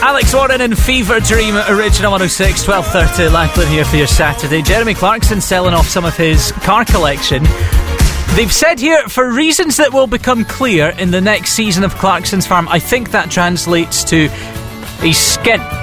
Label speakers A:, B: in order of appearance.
A: Alex Warren and Fever Dream, Original 106, 12:30. Lachlan here for your Saturday. Jeremy Clarkson selling off some of his car collection. They've said here, for reasons that will become clear in the next season of Clarkson's Farm, I think that translates to a skint